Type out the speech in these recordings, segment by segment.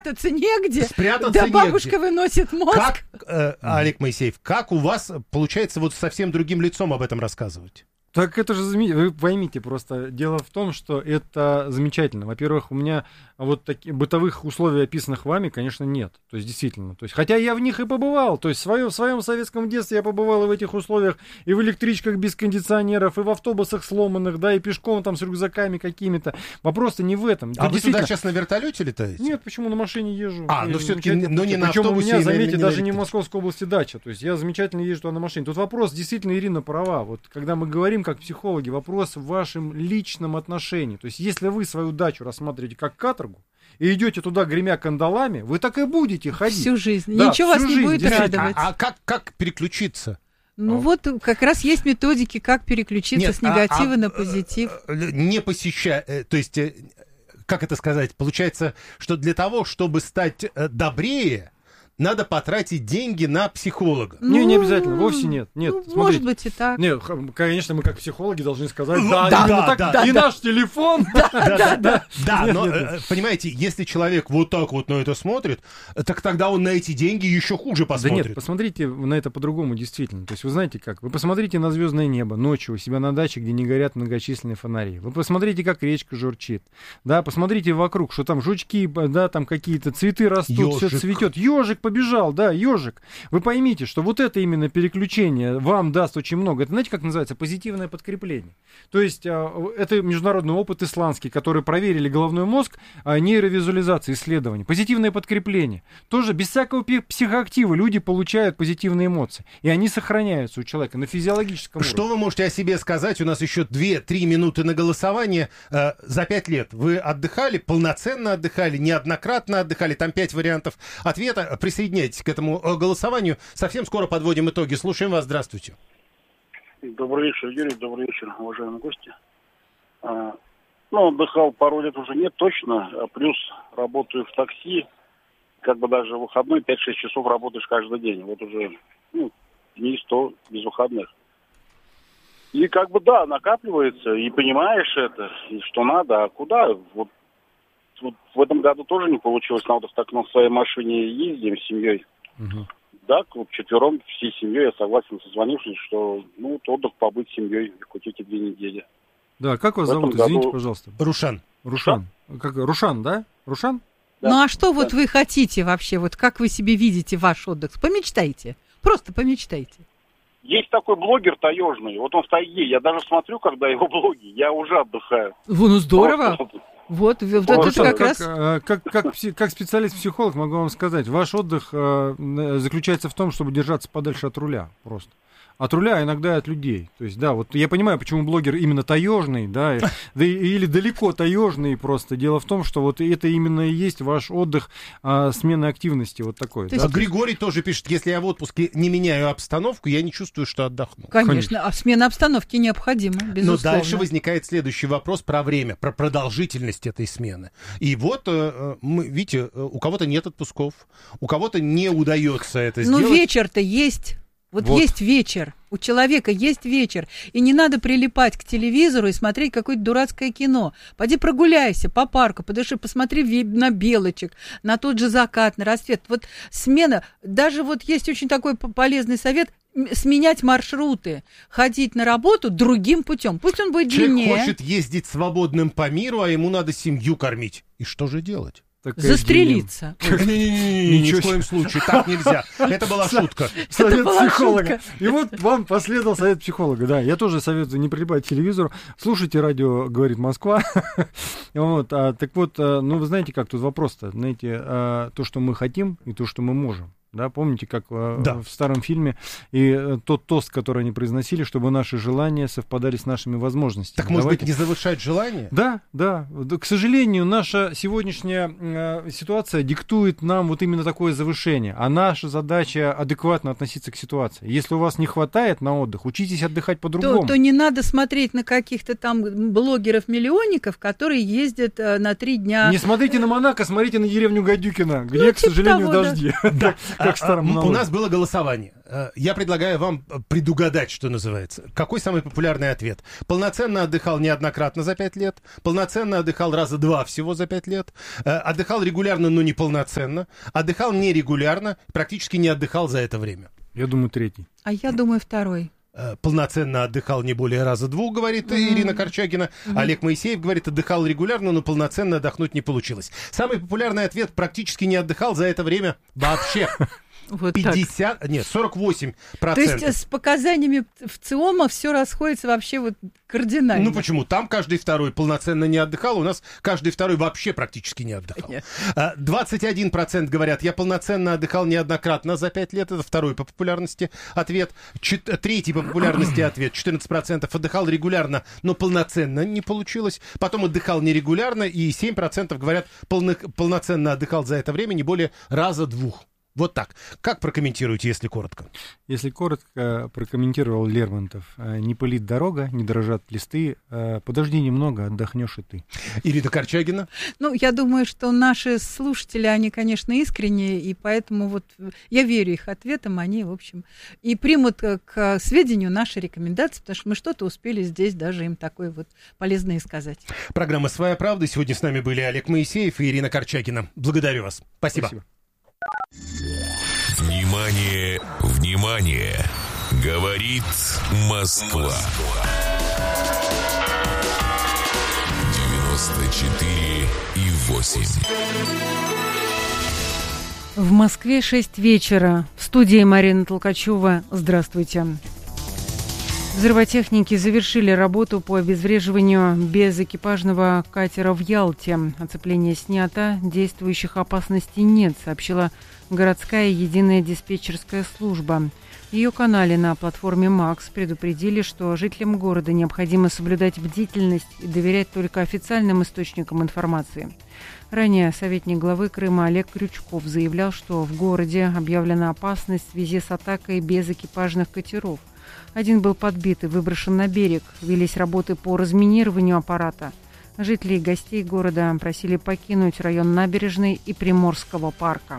спрятаться негде. Спрятаться да негде. Бабушка выносит мозг. Как, Олег Моисеев, как у вас получается вот совсем другим лицом об этом рассказывать? Так это же, вы поймите просто, дело в том, что это замечательно. Во-первых, у меня вот таких бытовых условий, описанных вами, конечно, нет. То есть, действительно. То есть, хотя я в них и побывал. То есть, в своем советском детстве я побывал и в этих условиях, и в электричках без кондиционеров, и в автобусах сломанных, да, и пешком там с рюкзаками какими-то. Вопрос-то не в этом. А вы сюда сейчас на вертолете летаете? Нет, почему на машине езжу? Ну все-таки, но не на Причем автобусе. у меня, заметьте, даже не в Московской области дача. То есть, я замечательно езжу туда на машине. Тут вопрос, действительно, Ирина права. Вот, когда мы говорим как психологи, вопрос в вашем личном отношении. То есть, если вы свою дачу рассматриваете как каторгу и идете туда, гремя кандалами, вы так и будете ходить. Всю жизнь. Да, Ничего вас не будет радовать. А как переключиться? Ну вот как раз есть методики, как переключиться с негатива на позитив. Не посещая, то есть, как это сказать, получается, что для того, чтобы стать добрее, надо потратить деньги на психолога. Не обязательно, вовсе нет. Нет, смотрите. Может быть и так. Нет, конечно, мы как психологи должны сказать, да, наш телефон. Да, но, понимаете, если человек вот так вот на это смотрит, так тогда он на эти деньги еще хуже посмотрит. Да нет, посмотрите на это по-другому, действительно. То есть вы знаете как? Вы посмотрите на звездное небо ночью у себя на даче, где не горят многочисленные фонари. Вы посмотрите, как речка журчит. Да, посмотрите вокруг, что там жучки, да, там какие-то цветы растут, все цветет. Ежик побежал, да, ежик. Вы поймите, что вот это именно переключение вам даст очень много. Это, знаете, как называется? Позитивное подкрепление. То есть это международный опыт исландский, который проверили головной мозг, нейровизуализации, исследований. Позитивное подкрепление. Тоже без всякого психоактива люди получают позитивные эмоции. И они сохраняются у человека на физиологическом уровне. Что вы можете о себе сказать? У нас еще 2-3 минуты на голосование. За 5 лет вы отдыхали, полноценно отдыхали, неоднократно отдыхали? Там 5 вариантов ответа. Присоединяйтесь к этому голосованию. Совсем скоро подводим итоги. Слушаем вас. Здравствуйте. Добрый вечер, Юрий. Добрый вечер, уважаемые гости. Отдыхал пару лет уже нет точно. Плюс работаю в такси. Как бы даже в выходной 5-6 часов работаешь каждый день. Вот уже дней 100 без выходных. И как бы да, накапливается. И понимаешь это, и что надо, а куда. Вот в этом году тоже не получилось на отдых, так на своей машине ездим с семьей. Угу. Да, вот четвером, всей семьей я согласен, созвонившись, что отдых побыть с семьей хоть эти 2 недели. Да, как вас зовут? Извините, пожалуйста. Рушан. Как, Рушан, да? Рушан? Да. Ну а что вот вы хотите вообще? Вот как вы себе видите ваш отдых? Помечтайте. Просто помечтайте. Есть такой блогер таежный, вот он в тайге. Я даже смотрю, когда его блоги, я уже отдыхаю. Здорово. Вот это как раз... Как специалист-психолог могу вам сказать, ваш отдых заключается в том, чтобы держаться подальше от руля просто. От руля, а иногда и от людей. То есть, да, вот я понимаю, почему блогер именно таежный, да, или далеко таежный просто. Дело в том, что вот это именно и есть ваш отдых, смены активности вот такой. Да? Григорий тоже пишет, если я в отпуске не меняю обстановку, я не чувствую, что отдохнул. Конечно. А смена обстановки необходима, безусловно. Но дальше возникает следующий вопрос про время, про продолжительность этой смены. И вот, видите, у кого-то нет отпусков, у кого-то не удается это сделать. Ну, вечер-то есть. Вот есть вечер, у человека есть вечер, и не надо прилипать к телевизору и смотреть какое-то дурацкое кино. Пойди прогуляйся по парку, подыши, посмотри на белочек, на тот же закат, на рассвет. Вот смена, даже вот есть очень такой полезный совет, сменять маршруты, ходить на работу другим путем. Пусть он будет длиннее. Человек хочет ездить свободным по миру, а ему надо семью кормить. И что же делать? Застрелиться. Ни в коем случае, так нельзя. Это была шутка. Совет психолога. И вот вам последовал совет психолога. Да, я тоже советую не прилипать к телевизору. Слушайте радио «Говорит Москва». Так вот, вы знаете, как тут вопрос-то? Знаете, то, что мы хотим, и то, что мы можем. Да, помните, как в старом фильме, и тот тост, который они произносили, чтобы наши желания совпадали с нашими возможностями. Так, может быть, не завышать желание? Да. К сожалению, наша сегодняшняя ситуация диктует нам вот именно такое завышение. А наша задача адекватно относиться к ситуации. Если у вас не хватает на отдых, учитесь отдыхать по-другому. То не надо смотреть на каких-то там блогеров-миллионников, которые ездят на 3 дня. Не смотрите на Монако, смотрите на деревню Гадюкино, где, к сожалению, дожди. Да. Как в старом У налоге. нас было голосование. Я предлагаю вам предугадать, что называется. Какой самый популярный ответ? Полноценно отдыхал неоднократно за 5 лет. Полноценно отдыхал раза 2 всего за 5 лет. Отдыхал регулярно, но не полноценно. Отдыхал нерегулярно. Практически не отдыхал за это время. Я думаю, третий. А я думаю, второй. Полноценно отдыхал не более раза 2, говорит Ирина Корчагина. Олег Моисеев говорит, отдыхал регулярно, но полноценно отдохнуть не получилось. Самый популярный ответ: практически не отдыхал за это время вообще. Вот 50, нет, 48%. То есть с показаниями в ЦИОМа все расходится вообще вот кардинально. Ну почему? Там каждый второй полноценно не отдыхал, у нас каждый второй вообще практически не отдыхал. Понятно. 21% говорят, я полноценно отдыхал неоднократно за 5 лет. Это второй по популярности ответ. Третий по популярности ответ. 14% отдыхал регулярно, но полноценно не получилось. Потом отдыхал нерегулярно, и 7% говорят, полноценно отдыхал за это время не более раза 2. Вот так. Как прокомментируете, если коротко? Если коротко, прокомментировал Лермонтов. Не пылит дорога, не дрожат листы. Подожди немного, отдохнешь и ты. Ирина Корчагина? Ну, я думаю, что наши слушатели, они, конечно, искренние, и поэтому вот я верю их ответам, они, в общем, и примут к сведению наши рекомендации, потому что мы что-то успели здесь даже им такое вот полезное сказать. Программа «Своя правда». Сегодня с нами были Олег Моисеев и Ирина Корчагина. Благодарю вас. Спасибо. Внимание, внимание! Говорит Москва. 94,8. В Москве 6 вечера. В студии Марина Толкачева. Здравствуйте. Взрывотехники завершили работу по обезвреживанию безэкипажного катера в Ялте. Оцепление снято, действующих опасностей нет, сообщила городская единая диспетчерская служба. В ее канале на платформе МАКС предупредили, что жителям города необходимо соблюдать бдительность и доверять только официальным источникам информации. Ранее советник главы Крыма Олег Крючков заявлял, что в городе объявлена опасность в связи с атакой безэкипажных катеров. Один был подбит и выброшен на берег. Велись работы по разминированию аппарата. Жителей и гостей города просили покинуть район Набережной и Приморского парка.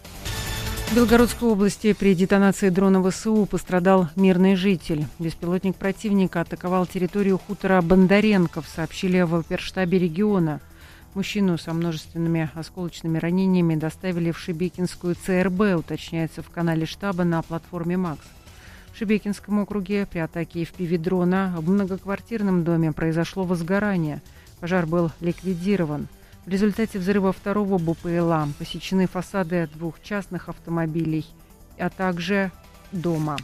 В Белгородской области при детонации дрона ВСУ пострадал мирный житель. Беспилотник противника атаковал территорию хутора Бондаренков, сообщили в оперштабе региона. Мужчину со множественными осколочными ранениями доставили в Шебекинскую ЦРБ, уточняется в канале штаба на платформе МАКС. В Шебекинском округе при атаке FPV-дрона в многоквартирном доме произошло возгорание. Пожар был ликвидирован. В результате взрыва второго БПЛА посечены фасады 2 частных автомобилей, а также дома.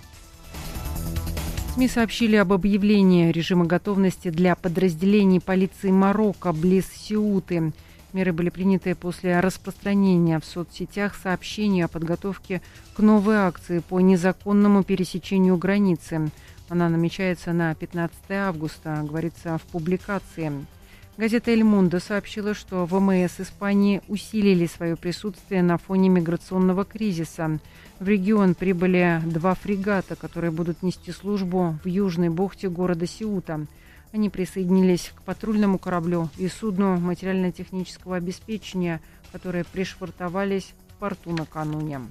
СМИ сообщили об объявлении режима готовности для подразделений полиции Марокко близ Сеуты. Меры были приняты после распространения в соцсетях сообщений о подготовке к новой акции по незаконному пересечению границы. Она намечается на 15 августа, говорится в публикации. Газета «Эль Мундо» сообщила, что ВМС Испании усилили свое присутствие на фоне миграционного кризиса. В регион прибыли 2 фрегата, которые будут нести службу в южной бухте города Сеута. Они присоединились к патрульному кораблю и судну материально-технического обеспечения, которые пришвартовались в порту накануне.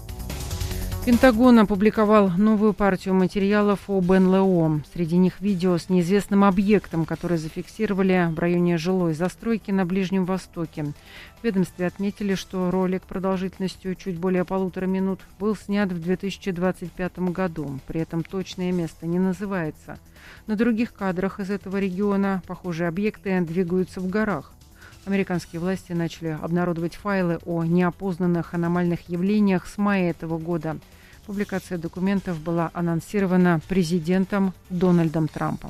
Пентагон опубликовал новую партию материалов об НЛО. Среди них видео с неизвестным объектом, который зафиксировали в районе жилой застройки на Ближнем Востоке. В ведомстве отметили, что ролик продолжительностью чуть более 1,5 минут был снят в 2025 году. При этом точное место не называется. На других кадрах из этого региона похожие объекты двигаются в горах. Американские власти начали обнародовать файлы о неопознанных аномальных явлениях с мая этого года. Публикация документов была анонсирована президентом Дональдом Трампом.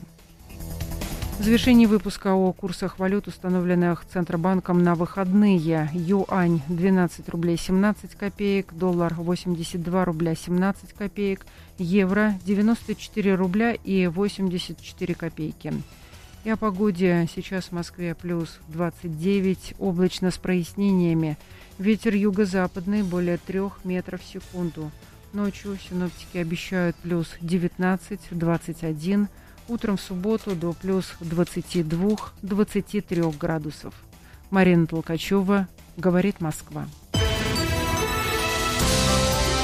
В завершении выпуска о курсах валют, установленных Центробанком на выходные. Юань 12 рублей 17 копеек, доллар 82 рубля 17 копеек, евро 94 рубля и 84 копейки. И о погоде. Сейчас в Москве плюс 29, облачно с прояснениями. Ветер юго-западный более 3 метров в секунду. Ночью синоптики обещают плюс 19-21, утром в субботу до плюс 22-23 градусов. Марина Толкачева, говорит Москва.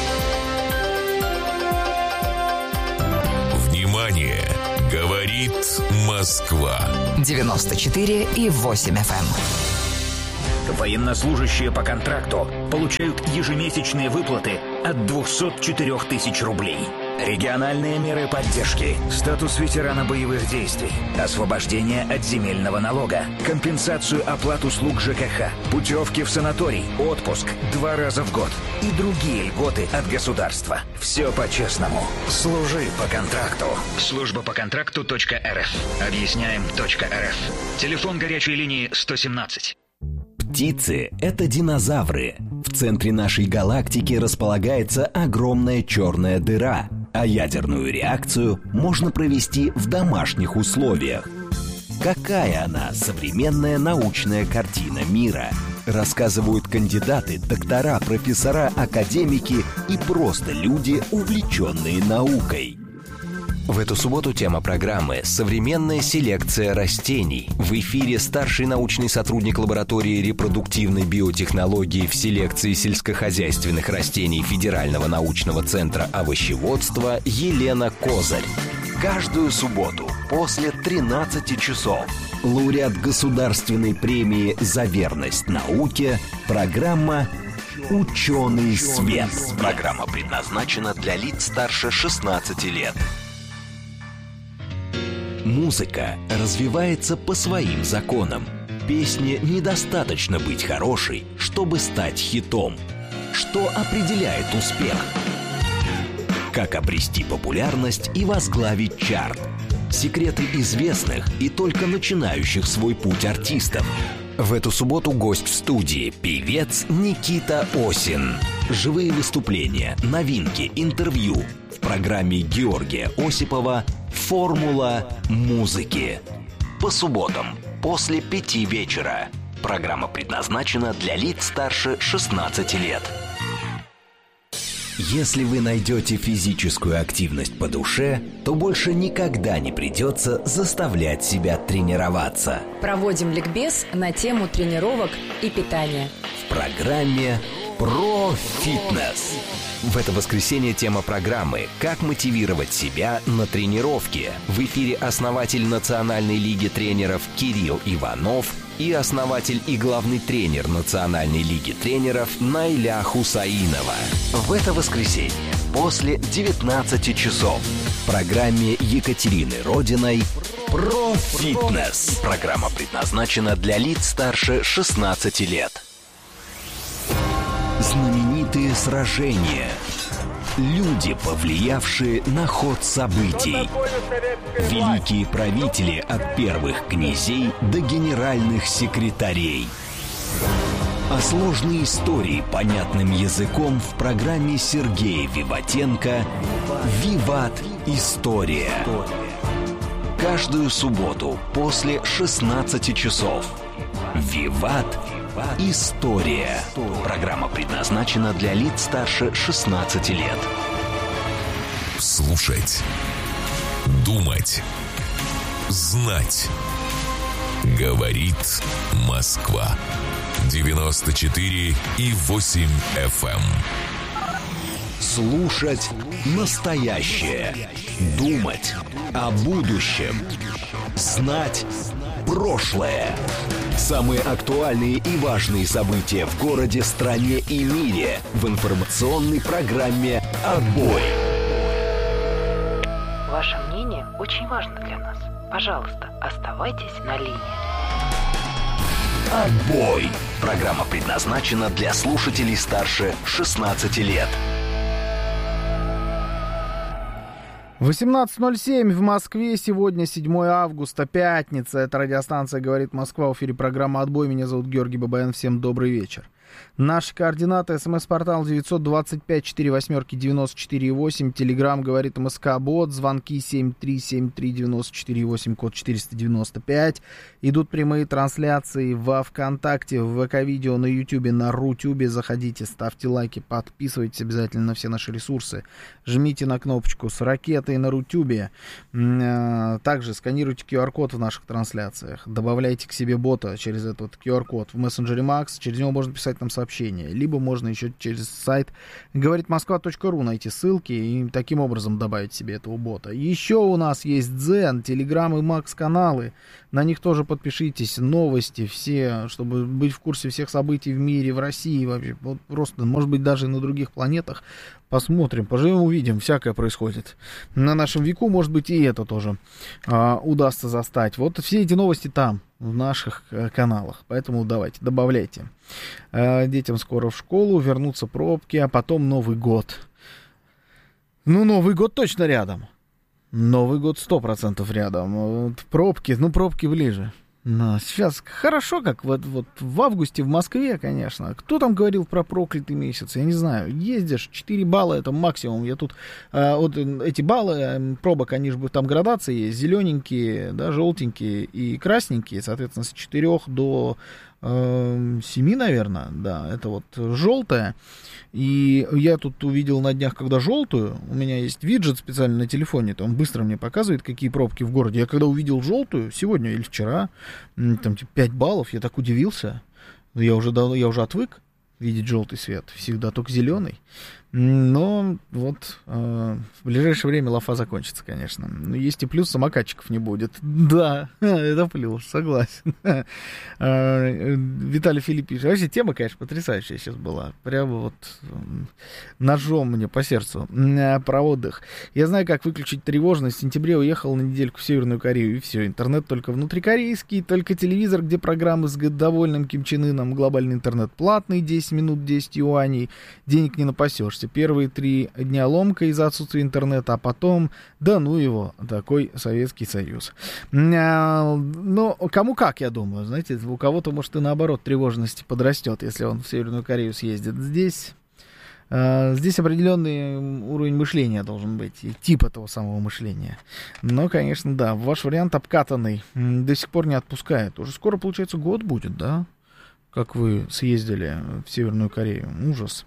внимание! Говорит Москва. 94,8 FM. Военнослужащие по контракту получают ежемесячные выплаты от 204 тысяч рублей. Региональные меры поддержки, статус ветерана боевых действий, освобождение от земельного налога, компенсацию оплат услуг ЖКХ, путевки в санаторий, отпуск 2 раза в год и другие льготы от государства. Все по-честному. Служи по контракту. Служба по контракту.рф. Объясняем.рф. Телефон горячей линии 117. Птицы – это динозавры. В центре нашей галактики располагается огромная черная дыра, а ядерную реакцию можно провести в домашних условиях. Какая она, современная научная картина мира? Рассказывают кандидаты, доктора, профессора, академики и просто люди, увлеченные наукой. В эту субботу тема программы «Современная селекция растений». В эфире старший научный сотрудник лаборатории репродуктивной биотехнологии в селекции сельскохозяйственных растений Федерального научного центра овощеводства Елена Козырь. Каждую субботу после 13 часов лауреат государственной премии «За верность науке» программа «Ученый свет». Программа предназначена для лиц старше 16 лет. Музыка развивается по своим законам. Песне недостаточно быть хорошей, чтобы стать хитом. Что определяет успех? Как обрести популярность и возглавить чарт? Секреты известных и только начинающих свой путь артистов. В эту субботу гость в студии – певец Никита Осин. Живые выступления, новинки, интервью в программе Георгия Осипова «Формула музыки». По субботам после 5 вечера. Программа предназначена для лиц старше 16 лет. Если вы найдете физическую активность по душе, то больше никогда не придется заставлять себя тренироваться. Проводим ликбез на тему тренировок и питания. В программе «Про фитнес». В это воскресенье тема программы «Как мотивировать себя на тренировке». В эфире основатель Национальной лиги тренеров Кирилл Иванов и основатель и главный тренер Национальной лиги тренеров Найля Хусаинова. В это воскресенье после 19 часов в программе Екатерины Родиной «Про фитнес». Программа предназначена для лиц старше 16 лет. Знаменитые сражения. Люди, повлиявшие на ход событий. Великие правители от первых князей до генеральных секретарей. А сложные истории понятным языком в программе Сергея Виватенко «Виват. История». Каждую субботу после 16 часов. «Виват. История». Программа предназначена для лиц старше 16 лет. Слушать. Думать. Знать. Говорит Москва. 94,8 FM. Слушать настоящее. Думать о будущем. Знать прошлое. Самые актуальные и важные события в городе, стране и мире в информационной программе «Отбой». Ваше мнение очень важно для нас. Пожалуйста, оставайтесь на линии. «Отбой». Программа предназначена для слушателей старше 16 лет. 18:07 в Москве. Сегодня 7 августа, пятница. Это радиостанция «Говорит Москва». В эфире программа «Отбой». Меня зовут Георгий Бабаян. Всем добрый вечер. Наши координаты: СМС-портал 925-48-94-8, Телеграм «Говорит МСК-бот», звонки 7373-94-8, код 495. Идут прямые трансляции во ВКонтакте, в ВК-видео, на Ютубе, на Рутюбе. Заходите, ставьте лайки, подписывайтесь обязательно на все наши ресурсы. Жмите на кнопочку с ракетой на Рутюбе. Также сканируйте QR-код в наших трансляциях. Добавляйте к себе бота через этот QR-код в мессенджере Макс. Через него можно писать нам сообщение, либо можно еще через сайт говоритмосква.ру найти ссылки и таким образом добавить себе этого бота. Еще у нас есть Дзен, Телеграм и Макс-каналы. На них тоже подпишитесь. Новости все, чтобы быть в курсе всех событий в мире, в России вообще. Вот просто, может быть, даже на других планетах. Посмотрим, поживем, увидим. Всякое происходит. На нашем веку, может быть, и это тоже удастся застать. Вот все эти новости там, в наших каналах. Поэтому давайте, добавляйте. Детям скоро в школу, вернутся пробки, а потом Новый год. Ну, Новый год точно рядом. Новый год 100% рядом. Пробки, пробки ближе. Но сейчас хорошо, как вот в августе в Москве, конечно. Кто там говорил про проклятый месяц? Я не знаю. Ездишь, 4 балла это максимум. Я тут, вот эти баллы пробок, они же там градации есть. Зелененькие, да, желтенькие и красненькие. Соответственно, с 4 до 7, наверное. Да, это вот желтая. И я тут увидел на днях, когда желтую, у меня есть виджет специально на телефоне, он быстро мне показывает, какие пробки в городе. Я когда увидел желтую, сегодня или вчера, там типа 5 баллов, я так удивился. Я уже отвык видеть желтый свет, всегда только зеленый. Но вот в ближайшее время лафа закончится, конечно. Но есть и плюс, самокатчиков не будет. Да, это плюс, согласен. Виталий Филиппович, вообще тема, конечно, потрясающая сейчас была. Прямо вот ножом мне по сердцу. Про отдых. Я знаю, как выключить тревожность. В сентябре уехал на недельку в Северную Корею, и все. Интернет только внутрикорейский, только телевизор, где программы с довольным Ким Чен Ыном, глобальный интернет платный, 10 минут, 10 юаней. Денег не напасешься. Первые 3 дня ломка из-за отсутствия интернета, а потом, да ну его, такой Советский Союз. Но кому как, я думаю, знаете, у кого-то, может, и наоборот тревожность подрастет, если он в Северную Корею съездит. Здесь определенный уровень мышления должен быть, и тип этого самого мышления. Но, конечно, да, ваш вариант обкатанный до сих пор не отпускает. Уже скоро, получается, год будет, да? Как вы съездили в Северную Корею. Ужас.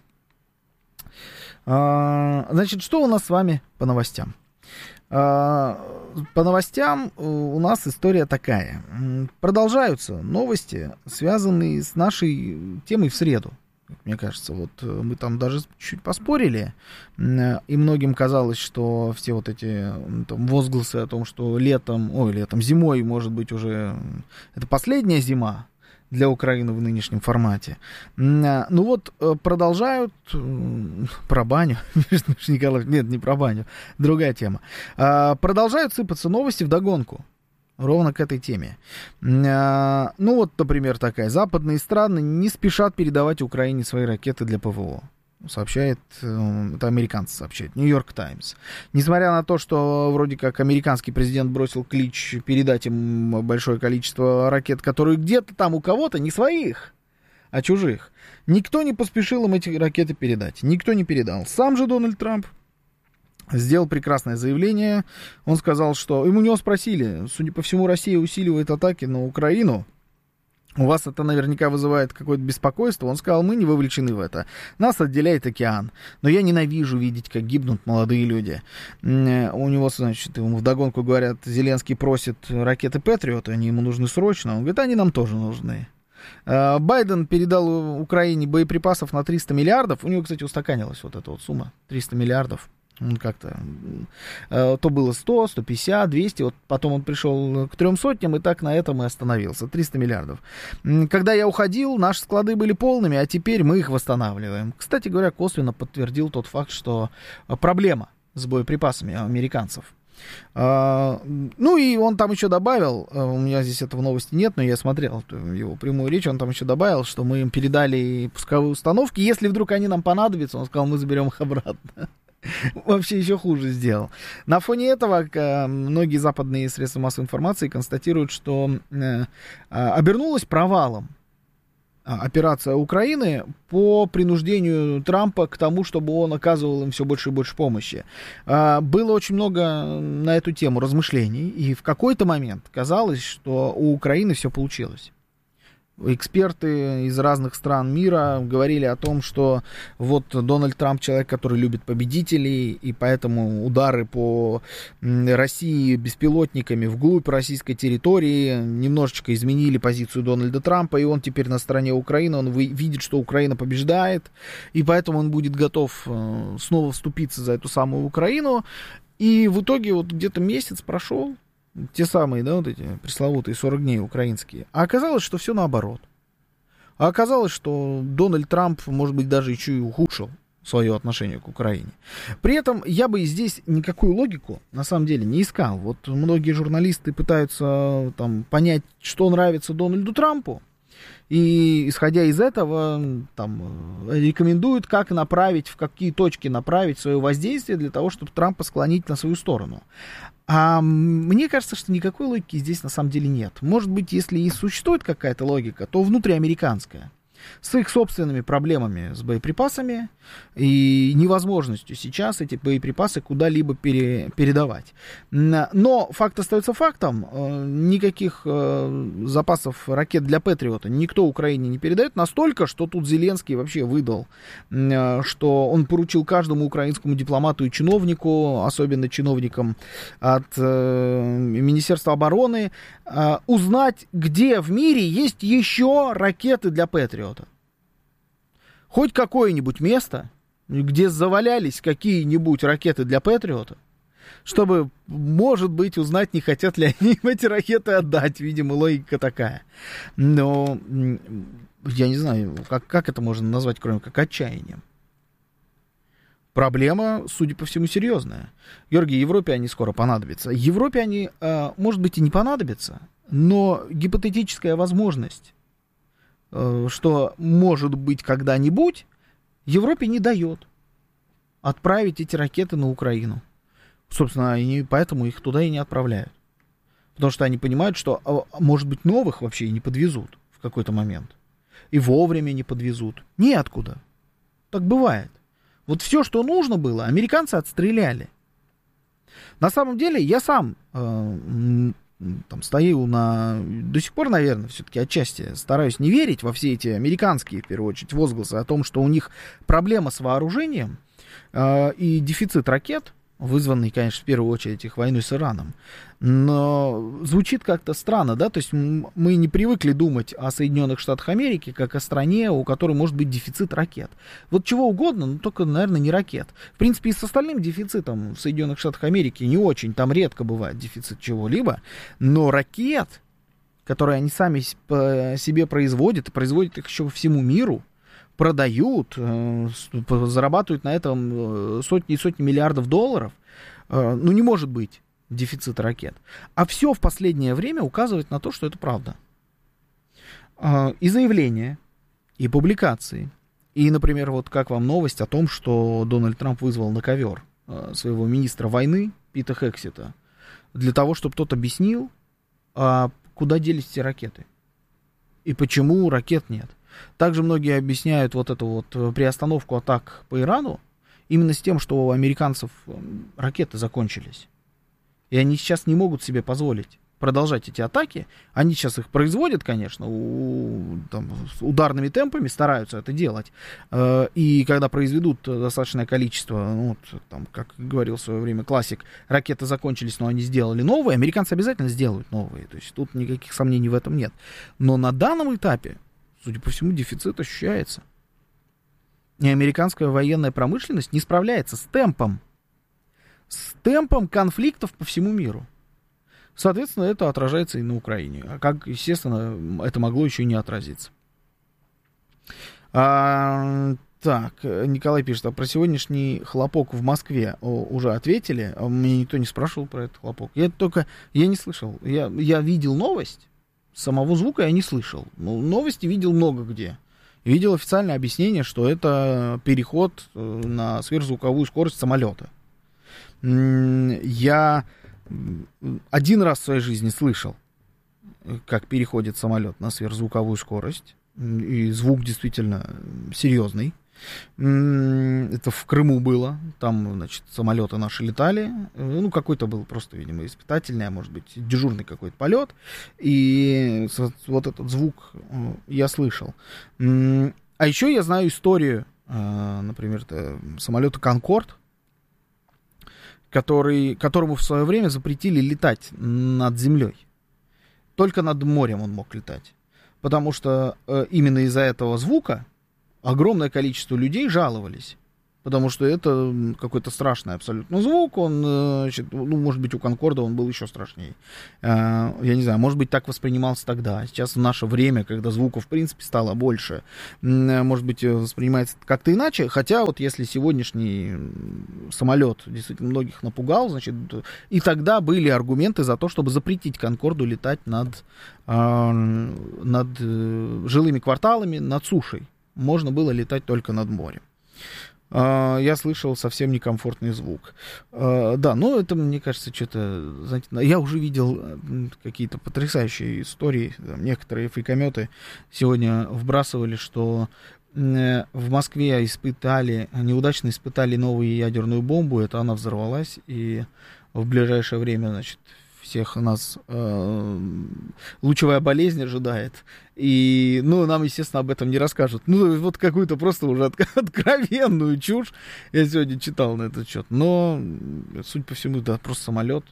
Значит, что у нас с вами по новостям? По новостям у нас история такая. Продолжаются новости, связанные с нашей темой в среду. Мне кажется, вот мы там даже чуть поспорили, и многим казалось, что все вот эти там возгласы о том, что зимой, может быть, уже это последняя зима для Украины в нынешнем формате. Ну вот, продолжают про баню. Нет, не про баню. Другая тема. Продолжают сыпаться новости вдогонку. Ровно к этой теме. Ну вот, например, такая. Западные страны не спешат передавать Украине свои ракеты для ПВО. Сообщает, это американцы сообщают, Нью-Йорк Таймс. Несмотря на то, что вроде как американский президент бросил клич передать им большое количество ракет, которые где-то там у кого-то, не своих, а чужих, никто не поспешил им эти ракеты передать. Никто не передал. Сам же Дональд Трамп сделал прекрасное заявление. Он сказал, что... У него спросили, судя по всему, Россия усиливает атаки на Украину. У вас это наверняка вызывает какое-то беспокойство. Он сказал, мы не вовлечены в это. Нас отделяет океан. Но я ненавижу видеть, как гибнут молодые люди. У него, значит, ему вдогонку говорят, Зеленский просит ракеты Патриот, они ему нужны срочно. Он говорит, они нам тоже нужны. Байден передал Украине боеприпасов на 300 миллиардов. У него, кстати, устаканилась вот эта вот сумма. 300 миллиардов. Он как-то... То было 100, 150, 200, вот потом он пришел к 300, и так на этом и остановился. 300 миллиардов. Когда я уходил, наши склады были полными, а теперь мы их восстанавливаем. Кстати говоря, косвенно подтвердил тот факт, что проблема с боеприпасами американцев. Ну и он там еще добавил, у меня здесь этого новости нет, но я смотрел его прямую речь, он там еще добавил, что мы им передали пусковые установки, если вдруг они нам понадобятся, он сказал, мы заберем их обратно. Вообще еще хуже сделал. На фоне этого многие западные средства массовой информации констатируют, что обернулась провалом операция Украины по принуждению Трампа к тому, чтобы он оказывал им все больше и больше помощи. Было очень много на эту тему размышлений, и в какой-то момент казалось, что у Украины все получилось. Эксперты из разных стран мира говорили о том, что вот Дональд Трамп человек, который любит победителей, и поэтому удары по России беспилотниками вглубь российской территории немножечко изменили позицию Дональда Трампа, и он теперь на стороне Украины, он видит, что Украина побеждает, и поэтому он будет готов снова вступиться за эту самую Украину. И в итоге вот где-то месяц прошел, те самые, да, вот эти пресловутые 40 дней украинские. А оказалось, что все наоборот. А оказалось, что Дональд Трамп, может быть, даже еще и ухудшил свое отношение к Украине. При этом я бы здесь никакую логику, на самом деле, не искал. Вот многие журналисты пытаются там понять, что нравится Дональду Трампу, и, исходя из этого, там, рекомендуют, как направить, в какие точки направить свое воздействие для того, чтобы Трампа склонить на свою сторону. А мне кажется, что никакой логики здесь на самом деле нет. Может быть, если и существует какая-то логика, то внутриамериканская, с их собственными проблемами с боеприпасами и невозможностью сейчас эти боеприпасы куда-либо передавать. Но факт остается фактом. Никаких запасов ракет для Патриота никто Украине не передает. Настолько, что тут Зеленский вообще выдал, что он поручил каждому украинскому дипломату и чиновнику, особенно чиновникам от Министерства обороны, узнать, где в мире есть еще ракеты для Патриота. Хоть какое-нибудь место, где завалялись какие-нибудь ракеты для Патриота, чтобы, может быть, узнать, не хотят ли они эти ракеты отдать. Видимо, логика такая. Но я не знаю, как это можно назвать, кроме как отчаянием. Проблема, судя по всему, серьезная. Георгий, Европе они скоро понадобятся. Европе они, может быть, и не понадобятся, но гипотетическая возможность, что может быть когда-нибудь, Европе не дает отправить эти ракеты на Украину. Собственно, и поэтому их туда и не отправляют. Потому что они понимают, что, может быть, новых вообще и не подвезут в какой-то момент. И вовремя не подвезут. Неоткуда. Так бывает. Вот все, что нужно было, американцы отстреляли. На самом деле, я сам там стою до сих пор, наверное, все-таки отчасти стараюсь не верить во все эти американские, в первую очередь, возгласы о том, что у них проблема с вооружением и дефицит ракет, вызванный, конечно, в первую очередь их войной с Ираном. Но звучит как-то странно, да, то есть мы не привыкли думать о Соединенных Штатах Америки как о стране, у которой может быть дефицит ракет. Вот чего угодно, но только, наверное, не ракет. В принципе, и с остальным дефицитом в Соединенных Штатах Америки не очень, там редко бывает дефицит чего-либо, но ракет, которые они сами по себе производят, и производят их еще по всему миру, продают, зарабатывают на этом сотни и сотни миллиардов долларов, ну, не может быть дефицита ракет. А все в последнее время указывает на то, что это правда. И заявления, и публикации, и, например, вот как вам новость о том, что Дональд Трамп вызвал на ковер своего министра войны Пита Хексета для того, чтобы тот объяснил, куда делись эти ракеты и почему ракет нет. Также многие объясняют вот эту вот приостановку атак по Ирану именно с тем, что у американцев ракеты закончились. И они сейчас не могут себе позволить продолжать эти атаки. Они сейчас их производят, конечно, ударными темпами стараются это делать. И когда произведут достаточное количество, ну, вот, там, как говорил в свое время классик, ракеты закончились, но они сделали новые, американцы обязательно сделают новые. То есть тут никаких сомнений в этом нет. Но на данном этапе, судя по всему, дефицит ощущается. И американская военная промышленность не справляется с темпом конфликтов по всему миру. Соответственно, это отражается и на Украине. А как, естественно, это могло еще и не отразиться. Так, Николай пишет, а про сегодняшний хлопок в Москве уже ответили? Мне никто не спрашивал про этот хлопок. Я не слышал. Я видел новость, самого звука я не слышал. Но новости видел много где. Видел официальное объяснение, что это переход на сверхзвуковую скорость самолета. Я один раз в своей жизни слышал, как переходит самолет на сверхзвуковую скорость. И звук действительно серьезный. Это в Крыму было. Там, значит, самолеты наши летали. Ну, какой-то был просто, видимо, испытательный, а может быть, дежурный какой-то полет. И вот этот звук я слышал. А еще я знаю историю, например, самолета «Конкорд», которому в свое время запретили летать над землей. Только над морем он мог летать. Потому что именно из-за этого звука огромное количество людей жаловались. Потому что это какой-то страшный абсолютно звук. Он, значит, ну, может быть, у «Конкорда» он был еще страшнее. Я не знаю, может быть, так воспринимался тогда. Сейчас в наше время, когда звуков, в принципе, стало больше, может быть, воспринимается как-то иначе. Хотя вот если сегодняшний самолет действительно многих напугал, значит, и тогда были аргументы за то, чтобы запретить «Конкорду» летать над жилыми кварталами, над сушей. Можно было летать только над морем. Я слышал совсем некомфортный звук. Да, но это, мне кажется, что-то... Знаете, я уже видел какие-то потрясающие истории. Там, некоторые фейкометы сегодня вбрасывали, что в Москве неудачно испытали новую ядерную бомбу. Это она взорвалась, и в ближайшее время, значит, всех нас лучевая болезнь ожидает. И, ну, нам, естественно, об этом не расскажут. Ну, вот какую-то просто уже откровенную чушь я сегодня читал на этот счет. Но, судя по всему, да, просто самолет.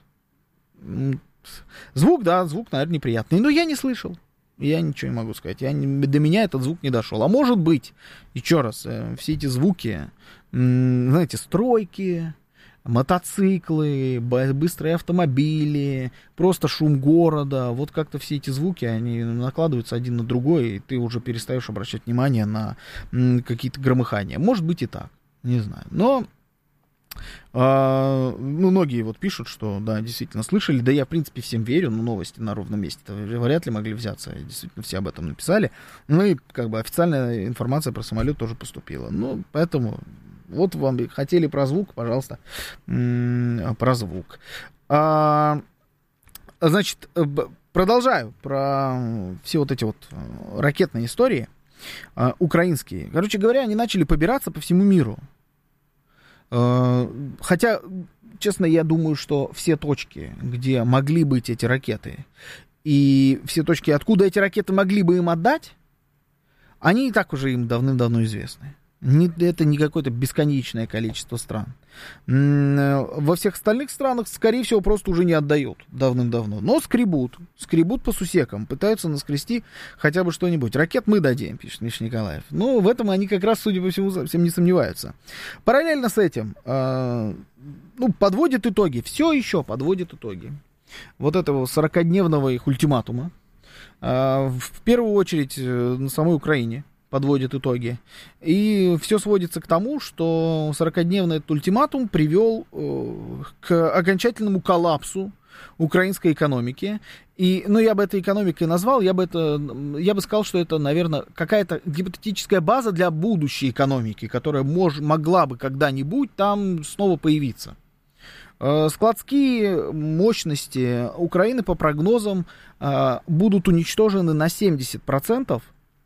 Звук, наверное, неприятный. Но я не слышал. Я ничего не могу сказать. До меня этот звук не дошел. А может быть, еще раз, все эти звуки, знаете, стройки, мотоциклы, быстрые автомобили, просто шум города. Вот как-то все эти звуки, они накладываются один на другой, и ты уже перестаешь обращать внимание на какие-то громыхания. Может быть и так, не знаю. Но многие вот пишут, что да, действительно слышали. Да я, в принципе, всем верю, но новости на ровном месте вряд ли могли взяться. Действительно, все об этом написали. Ну и как бы официальная информация про самолет тоже поступила. Ну, поэтому... Вот вам хотели про звук, пожалуйста, про звук. Значит, продолжаю про все вот эти вот ракетные истории украинские. Короче говоря, они начали побираться по всему миру. Хотя, честно, я думаю, что все точки, где могли быть эти ракеты, и все точки, откуда эти ракеты могли бы им отдать, они и так уже им давным-давно известны. Это не какое-то бесконечное количество стран. Во всех остальных странах, скорее всего, просто уже не отдают давным-давно. Но скребут по сусекам, пытаются наскрести хотя бы что-нибудь. Ракет мы дадим, пишет Миша Николаев. Ну, в этом они как раз, судя по всему, совсем не сомневаются. Параллельно с этим, подводят итоги, все еще подводят итоги вот этого 40-дневного их ультиматума. В первую очередь на самой Украине подводят итоги. И все сводится к тому, что 40-дневный этот ультиматум привел к окончательному коллапсу украинской экономики. И, я бы это экономикой назвал, я бы сказал, что это, наверное, какая-то гипотетическая база для будущей экономики, которая могла бы когда-нибудь там снова появиться. Складские мощности Украины, по прогнозам, будут уничтожены на 70%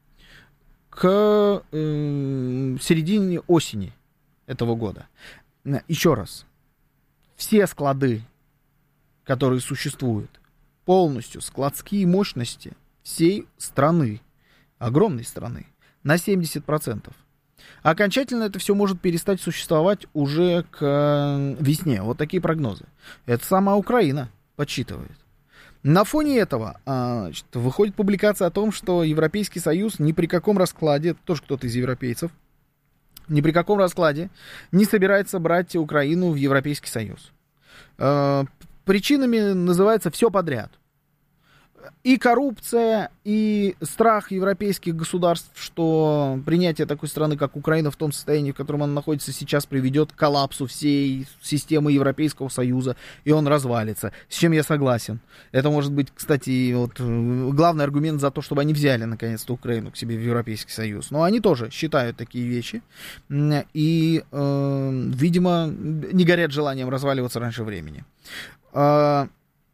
к середине осени этого года. Еще раз. Все склады, которые существуют, полностью складские мощности всей страны, огромной страны, на 70%. Окончательно это все может перестать существовать уже к весне. Вот такие прогнозы. Это сама Украина подсчитывает. На фоне этого выходит публикация о том, что Европейский Союз ни при каком раскладе, тоже кто-то из европейцев, ни при каком раскладе не собирается брать Украину в Европейский Союз. Причинами называется все подряд. И коррупция, и страх европейских государств, что принятие такой страны, как Украина, в том состоянии, в котором она находится сейчас, приведет к коллапсу всей системы Европейского Союза, и он развалится. С чем я согласен. Это может быть, кстати, главный аргумент за то, чтобы они взяли, наконец-то, Украину к себе в Европейский Союз. Но они тоже считают такие вещи и, видимо, не горят желанием разваливаться раньше времени.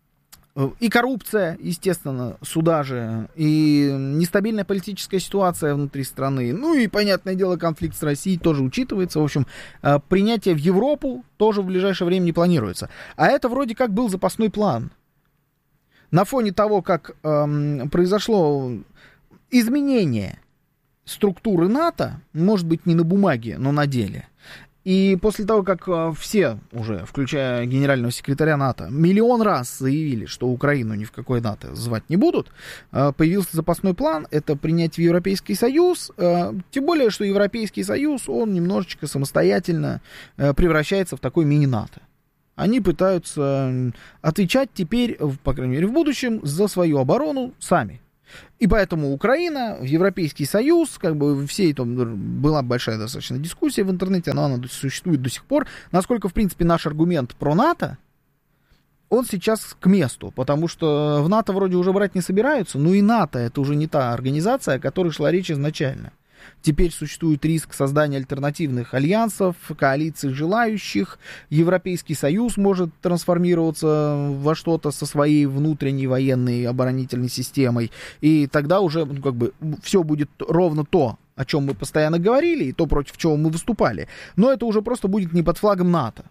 И коррупция, естественно, сюда же, и нестабильная политическая ситуация внутри страны, ну и, понятное дело, конфликт с Россией тоже учитывается. В общем, принятие в Европу тоже в ближайшее время не планируется. А это вроде как был запасной план. На фоне того, как произошло изменение структуры НАТО, может быть, не на бумаге, но на деле. И после того, как все уже, включая генерального секретаря НАТО, миллион раз заявили, что Украину ни в какой НАТО звать не будут, появился запасной план, это принять в Европейский Союз, тем более, что Европейский Союз, он немножечко самостоятельно превращается в такой мини-НАТО. Они пытаются отвечать теперь, по крайней мере в будущем, за свою оборону сами. И поэтому Украина в Европейский Союз, как бы все это была большая достаточно дискуссия в интернете, она существует до сих пор. Насколько, в принципе, наш аргумент про НАТО, он сейчас к месту, потому что в НАТО вроде уже брать не собираются, но и НАТО это уже не та организация, о которой шла речь изначально. Теперь существует риск создания альтернативных альянсов, коалиций желающих. Европейский Союз может трансформироваться во что-то со своей внутренней военной оборонительной системой. И тогда уже как бы все будет ровно то, о чем мы постоянно говорили, и то, против чего мы выступали. Но это уже просто будет не под флагом НАТО.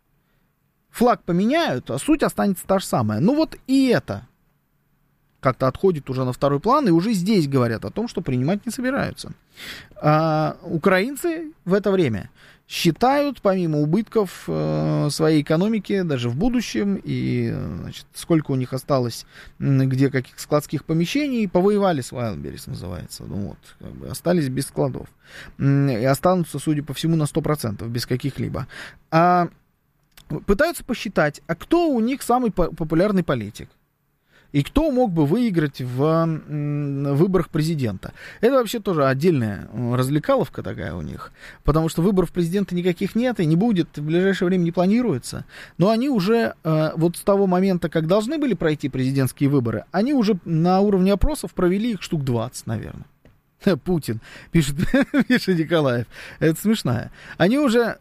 Флаг поменяют, а суть останется та же самая. Ну вот и это как-то отходит уже на второй план, и уже здесь говорят о том, что принимать не собираются. А украинцы в это время считают, помимо убытков своей экономики, даже в будущем, и значит, сколько у них осталось, где каких складских помещений, повоевали с Wildberries, называется. Ну вот, как бы остались без складов. И останутся, судя по всему, на 100%, без каких-либо. Пытаются посчитать, а кто у них самый популярный политик? И кто мог бы выиграть в выборах президента? Это вообще тоже отдельная развлекаловка такая у них. Потому что выборов президента никаких нет и не будет, в ближайшее время не планируется. Но они уже вот с того момента, как должны были пройти президентские выборы, они уже на уровне опросов провели их штук 20, наверное. Путин, пишет Николаев. Это смешная. Они уже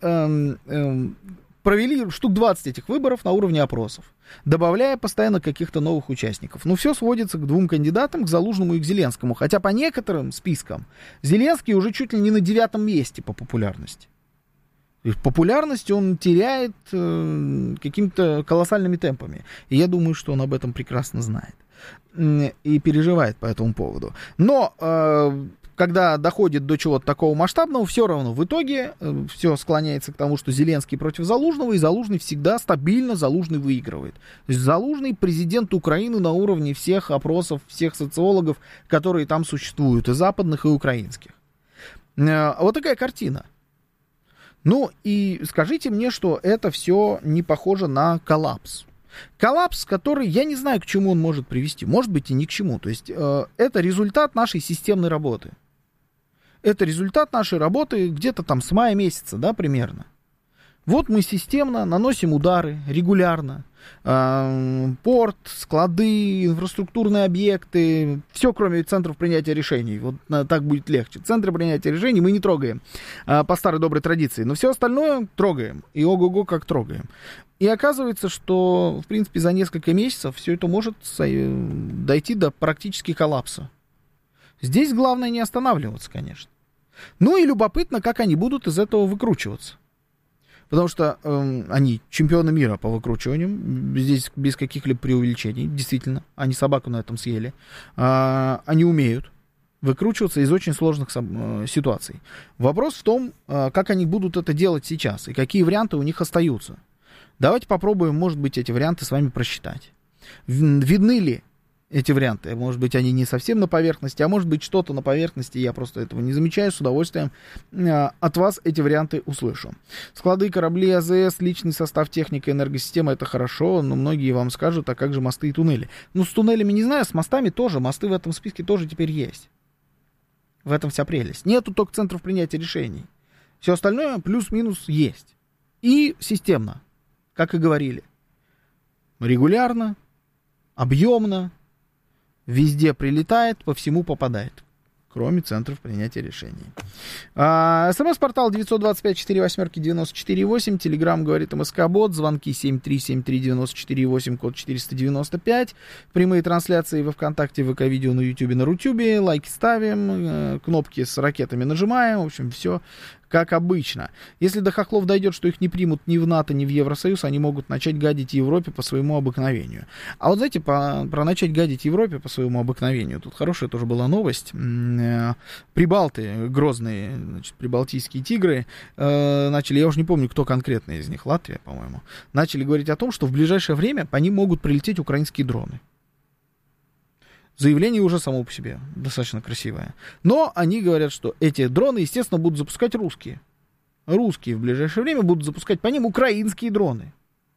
провели штук 20 этих выборов на уровне опросов, добавляя постоянно каких-то новых участников. Но все сводится к двум кандидатам, к Залужному и к Зеленскому. Хотя по некоторым спискам Зеленский уже чуть ли не на 9-м месте по популярности. И популярность он теряет какими-то колоссальными темпами. И я думаю, что он об этом прекрасно знает. И переживает по этому поводу. Но когда доходит до чего-то такого масштабного, все равно в итоге все склоняется к тому, что Зеленский против Залужного, и Залужный всегда стабильно, Залужный выигрывает. То есть Залужный президент Украины на уровне всех опросов, всех социологов, которые там существуют, и западных, и украинских. Вот такая картина. Ну и скажите мне, что это все не похоже на коллапс. Коллапс, который, я не знаю, к чему он может привести. Может быть и ни к чему. То есть это результат нашей системной работы. Это результат нашей работы где-то там с мая месяца, да, примерно. Вот мы системно наносим удары регулярно. Порт, склады, инфраструктурные объекты, все, кроме центров принятия решений. Вот так будет легче. Центры принятия решений мы не трогаем по старой доброй традиции, но все остальное трогаем. И ого-го как трогаем. И оказывается, что, в принципе, за несколько месяцев все это может дойти до практически коллапса. Здесь главное не останавливаться, конечно. Ну и любопытно, как они будут из этого выкручиваться. Потому что они чемпионы мира по выкручиванию. Здесь без каких-либо преувеличений. Действительно, они собаку на этом съели. Они умеют выкручиваться из очень сложных ситуаций. Вопрос в том, как они будут это делать сейчас. И какие варианты у них остаются. Давайте попробуем, может быть, эти варианты с вами просчитать. Видны ли эти варианты? Может быть, они не совсем на поверхности, а может быть, что-то на поверхности, я просто этого не замечаю, с удовольствием от вас эти варианты услышу. Склады, корабли, АЗС, личный состав, техника, энергосистема — это хорошо, но многие вам скажут, а как же мосты и туннели? Ну, с туннелями не знаю, с мостами тоже, мосты в этом списке тоже теперь есть. В этом вся прелесть. Нету только центров принятия решений. Все остальное плюс-минус есть. И системно, как и говорили. Регулярно, объемно, везде прилетает, по всему попадает. кроме центров принятия решений. СМС-портал 925-48-94-8, Телеграм говорит МСК-бот, звонки 7373948, код 495, прямые трансляции во ВКонтакте, ВК-видео на Ютубе, на Рутюбе, лайки ставим, кнопки с ракетами нажимаем, в общем, все как обычно. Если до хохлов дойдет, что их не примут ни в НАТО, ни в Евросоюз, они могут начать гадить Европе по своему обыкновению. А вот знаете, про начать гадить Европе по своему обыкновению, тут хорошая тоже была новость. Прибалты, грозные, значит, прибалтийские тигры, начали, я уже не помню, кто конкретно из них, Латвия, по-моему, начали говорить о том, что в ближайшее время по ним могут прилететь украинские дроны. Заявление уже само по себе достаточно красивое. Но они говорят, что эти дроны, естественно, будут запускать русские. Русские в ближайшее время будут запускать по ним украинские дроны.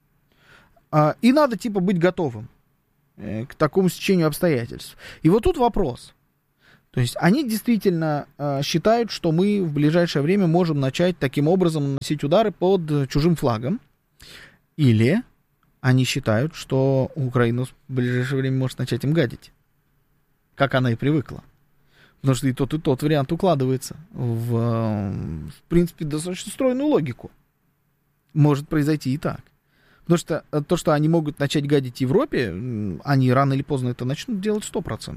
И надо, типа, быть готовым к такому стечению обстоятельств. И вот тут вопрос. То есть они действительно считают, что мы в ближайшее время можем начать таким образом наносить удары под чужим флагом. Или они считают, что Украина в ближайшее время может начать им гадить, как она и привыкла. Потому что и тот вариант укладывается в принципе, достаточно стройную логику. Может произойти и так. Потому что то, что они могут начать гадить Европе, они рано или поздно это начнут делать 100%.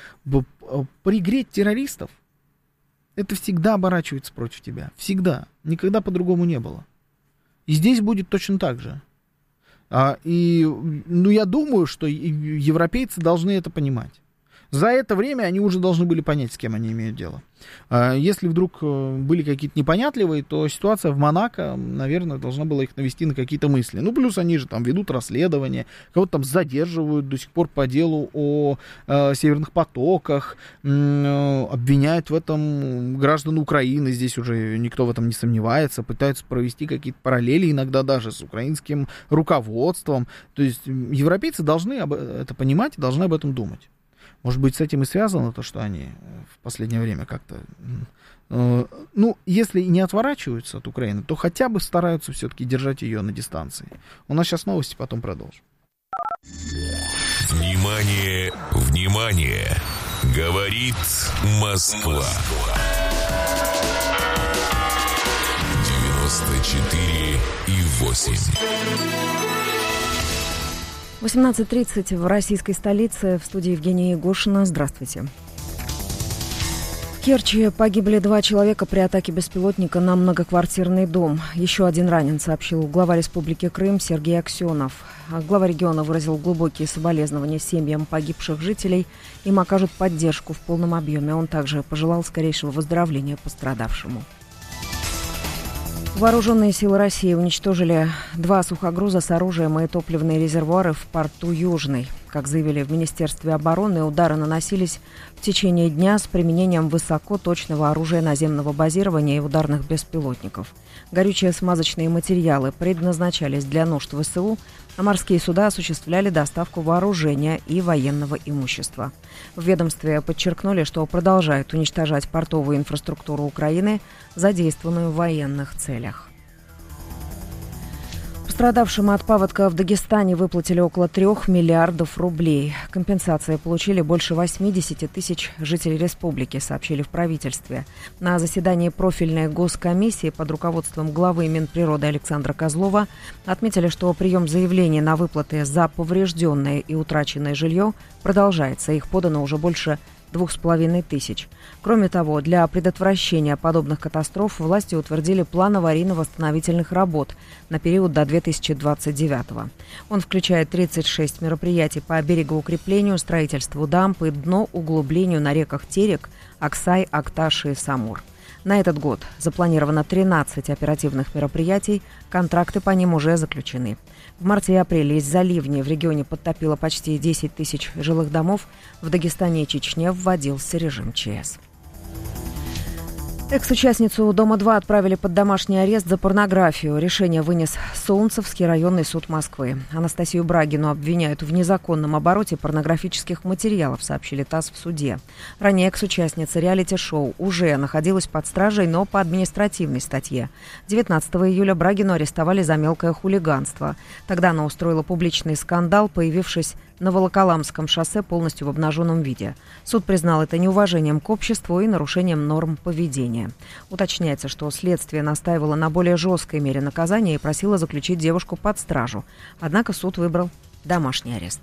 Пригреть террористов, это всегда оборачивается против тебя. Всегда. Никогда по-другому не было. И здесь будет точно так же. Я думаю, что европейцы должны это понимать. За это время они уже должны были понять, с кем они имеют дело. Если вдруг были какие-то непонятливые, то ситуация в Монако, наверное, должна была их навести на какие-то мысли. Ну, плюс они же там ведут расследование, кого-то там задерживают до сих пор по делу о северных потоках, обвиняют в этом граждан Украины, здесь уже никто в этом не сомневается, пытаются провести какие-то параллели, иногда даже с украинским руководством. То есть европейцы должны это понимать, должны об этом думать. Может быть, с этим и связано то, что они в последнее время как-то, если и не отворачиваются от Украины, то хотя бы стараются все-таки держать ее на дистанции. У нас сейчас новости, потом продолжим. Внимание, внимание! Говорит Москва. 94,8. 18:30 в российской столице. В студии Евгения Егошина. Здравствуйте. В Керчи погибли 2 человека при атаке беспилотника на многоквартирный дом. Еще один ранен, сообщил глава Республики Крым Сергей Аксенов. Глава региона выразил глубокие соболезнования семьям погибших жителей. Им окажут поддержку в полном объеме. Он также пожелал скорейшего выздоровления пострадавшему. Вооруженные силы России уничтожили 2 сухогруза с оружием и топливные резервуары в порту Южный. Как заявили в Министерстве обороны, удары наносились в течение дня с применением высокоточного оружия наземного базирования и ударных беспилотников. Горючие смазочные материалы предназначались для нужд ВСУ, а морские суда осуществляли доставку вооружения и военного имущества. В ведомстве подчеркнули, что продолжают уничтожать портовую инфраструктуру Украины, задействованную в военных целях. Пострадавшим от паводка в Дагестане выплатили около 3 миллиардов рублей. Компенсации получили больше 80 тысяч жителей республики, сообщили в правительстве. На заседании профильной госкомиссии под руководством главы Минприроды Александра Козлова отметили, что прием заявлений на выплаты за поврежденное и утраченное жилье продолжается. Их подано уже больше 2500. Кроме того, для предотвращения подобных катастроф власти утвердили план аварийно-восстановительных работ на период до 2029. Он включает 36 мероприятий по берегоукреплению, строительству дамб и дноуглублению на реках Терек, Аксай, Акташ и Самур. На этот год запланировано 13 оперативных мероприятий, контракты по ним уже заключены. В марте и апреле из-за ливней в регионе подтопило почти 10 тысяч жилых домов. В Дагестане и Чечне вводился режим ЧС. Экс-участницу «Дома-2» отправили под домашний арест за порнографию. Решение вынес Солнцевский районный суд Москвы. Анастасию Брагину обвиняют в незаконном обороте порнографических материалов, сообщили ТАСС в суде. Ранее экс-участница реалити-шоу уже находилась под стражей, но по административной статье. 19 июля Брагину арестовали за мелкое хулиганство. Тогда она устроила публичный скандал, появившись на Волоколамском шоссе полностью в обнаженном виде. Суд признал это неуважением к обществу и нарушением норм поведения. Уточняется, что следствие настаивало на более жесткой мере наказания и просило заключить девушку под стражу. Однако суд выбрал домашний арест.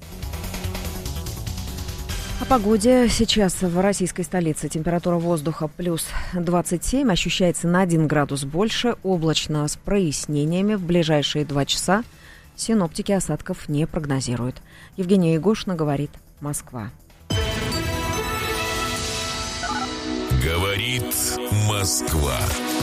О погоде. Сейчас в российской столице температура воздуха плюс 27, ощущается на 1 градус больше, облачно с прояснениями. В ближайшие 2 часа синоптики осадков не прогнозируют. Евгения Егошина говорит, Москва. Говорит Москва.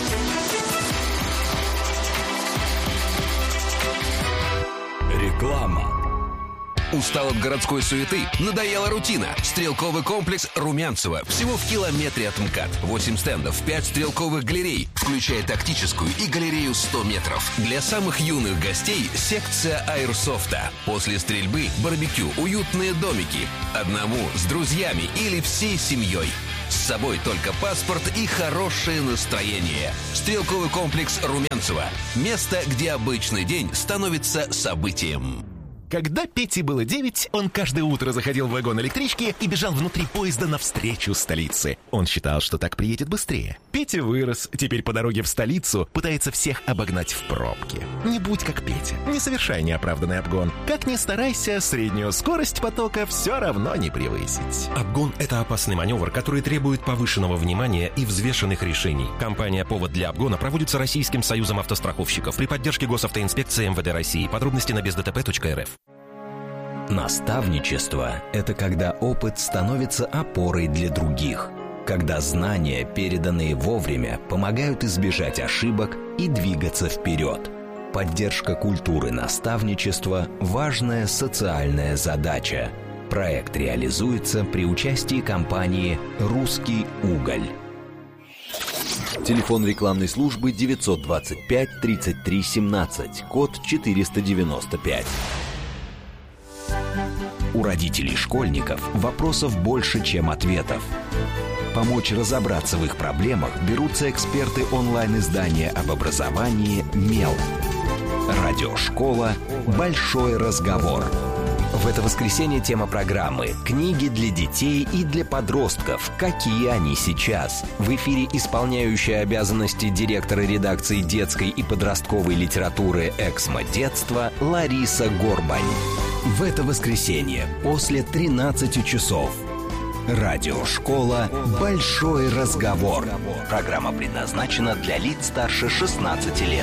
Реклама. Устал от городской суеты? Надоела рутина? Стрелковый комплекс Румянцево. Всего в километре от МКАД. 8 стендов, 5 стрелковых галерей, включая тактическую и галерею 100 метров. Для самых юных гостей секция аэрсофта. После стрельбы барбекю, уютные домики. Одному, с друзьями или всей семьей. С собой только паспорт и хорошее настроение. Стрелковый комплекс Румянцево. Место, где обычный день становится событием. Когда Пете было 9, он каждое утро заходил в вагон электрички и бежал внутри поезда навстречу столице. Он считал, что так приедет быстрее. Петя вырос, теперь по дороге в столицу пытается всех обогнать в пробке. Не будь как Петя, не совершай неоправданный обгон. Как ни старайся, среднюю скорость потока все равно не превысить. Обгон – это опасный маневр, который требует повышенного внимания и взвешенных решений. Кампания «Повод для обгона» проводится Российским союзом автостраховщиков при поддержке Госавтоинспекции МВД России. Подробности на бездтп.рф. Наставничество – это когда опыт становится опорой для других, когда знания, переданные вовремя, помогают избежать ошибок и двигаться вперед. Поддержка культуры наставничества – важная социальная задача. Проект реализуется при участии компании «Русский уголь». Телефон рекламной службы 925 33 17, код 495. У родителей школьников вопросов больше, чем ответов. Помочь разобраться в их проблемах берутся эксперты онлайн-издания об образовании «Мел». Радиошкола «Большой разговор». В это воскресенье тема программы «Книги для детей и для подростков. Какие они сейчас?». В эфире исполняющая обязанности директора редакции детской и подростковой литературы «Эксмо Детства» Лариса Горбань. В это воскресенье после 13 часов. Радиошкола «Большой разговор». Программа предназначена для лиц старше 16 лет.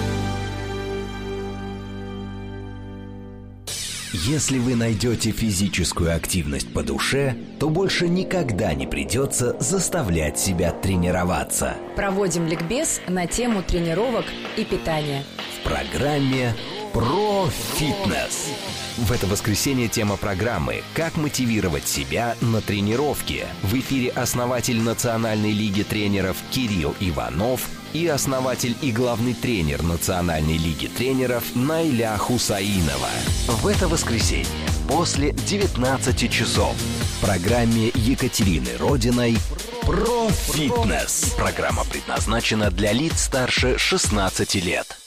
Если вы найдете физическую активность по душе, то больше никогда не придется заставлять себя тренироваться. Проводим ликбез на тему тренировок и питания. В программе «Про фитнес». В это воскресенье тема программы «Как мотивировать себя на тренировке». В эфире основатель Национальной лиги тренеров Кирилл Иванов и основатель и главный тренер Национальной лиги тренеров Найля Хусаинова. В это воскресенье после 19 часов в программе Екатерины Родиной «Про фитнес». Программа предназначена для лиц старше 16 лет.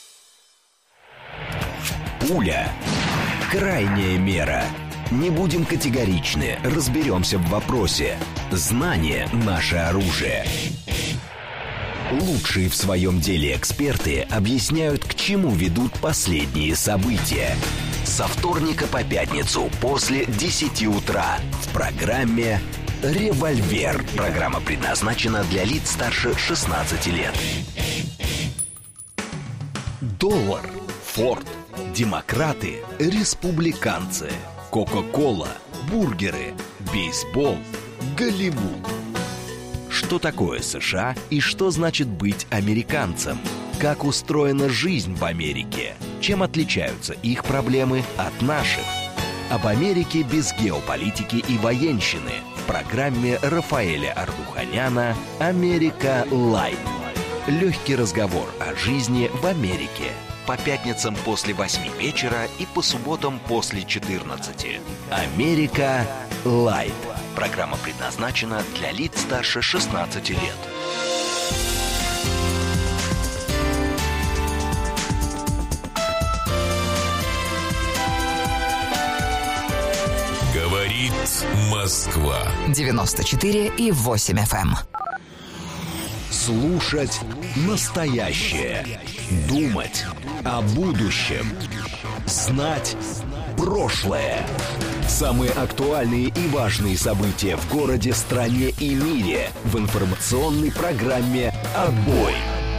Пуля. Крайняя мера. Не будем категоричны, разберемся в вопросе. Знание – наше оружие. Лучшие в своем деле эксперты объясняют, к чему ведут последние события. Со вторника по пятницу после 10 утра в программе «Револьвер». Программа предназначена для лиц старше 16 лет. Доллар, Форд, демократы, республиканцы, Кока-кола, бургеры, бейсбол, Голливуд. Что такое США и что значит быть американцем? Как устроена жизнь в Америке? Чем отличаются их проблемы от наших? Об Америке без геополитики и военщины в программе Рафаэля Ардуханяна «Америка Лайт». Легкий разговор о жизни в Америке. По пятницам после 8 вечера и по субботам после 14. «Америка Лайт». Программа предназначена для лиц старше 16 лет. Мосгаз. Москва. 94,8 FM. Слушать настоящее. Думать о будущем. Знать прошлое. Самые актуальные и важные события в городе, стране и мире в информационной программе «Отбой».